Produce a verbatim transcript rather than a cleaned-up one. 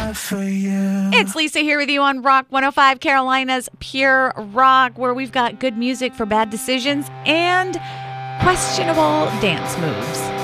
have for you. It's Lisa here with you on Rock one oh five, Carolina's Pure Rock, where we've got good music for bad decisions and questionable dance moves.